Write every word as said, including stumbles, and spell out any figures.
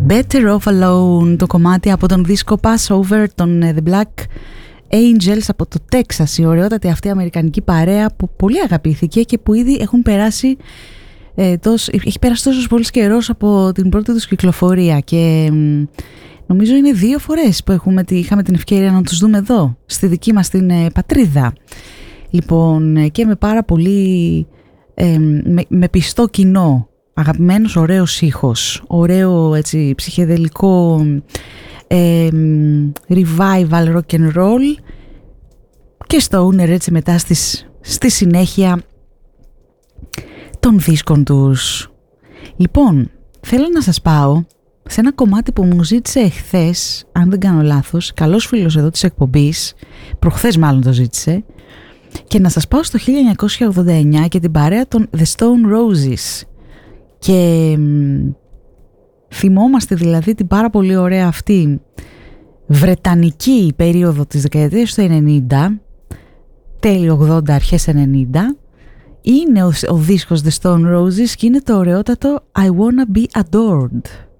Better Off Alone, το κομμάτι από τον δίσκο Passover των The Black Angels από το Τέξας, η ωραιότατη αυτή αμερικανική παρέα που πολύ αγαπήθηκε και που ήδη έχουν περάσει ε, τόσο, έχει περάσει τόσο πολύ καιρός από την πρώτη τους κυκλοφορία και ε, νομίζω είναι δύο φορές που έχουμε, είχαμε την ευκαιρία να τους δούμε εδώ στη δική μας την ε, πατρίδα. Λοιπόν, και με πάρα πολύ ε, με, με πιστό κοινό, αγαπημένος ωραίος ήχος, ωραίο έτσι ψυχεδελικό ε, revival rock and roll και stoner έτσι μετά στις, στη συνέχεια των δίσκων τους. Λοιπόν, θέλω να σας πάω σε ένα κομμάτι που μου ζήτησε εχθές, αν δεν κάνω λάθος, καλός φίλος εδώ της εκπομπής, προχθές μάλλον το ζήτησε, και να σας πάω στο χίλια εννιακόσια ογδόντα εννιά και την παρέα των The Stone Roses. Και μ, θυμόμαστε δηλαδή την πάρα πολύ ωραία αυτή βρετανική περίοδο της δεκαετίας του ενενήντα, τέλη ογδόντα, αρχές ενενήντα. Είναι ο, ο δίσκος The Stone Roses και είναι το ωραιότατο I Wanna Be Adored.